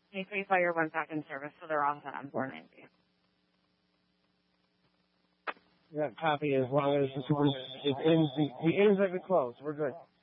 Maybe Fire went back in service, so they're all set on 490. Yeah, copy as long as it ends at the close. We're good.